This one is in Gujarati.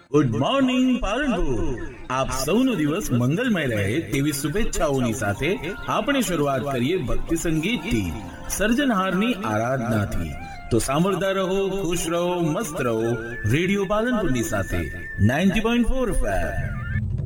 Good morning Palanpur. આપ સૌનો દિવસ મંગલમય રહે તેવી શુભેચ્છાઓની સાથે આપણે શરૂઆત કરીએ ભક્તિ સંગીતથી, સર્જનહારની આરાધનાથી. તો સાંભળતા રહો, ખુશ રહો, મસ્ત રહો રેડિયો પાલનપુરની સાથે 90.4 FM.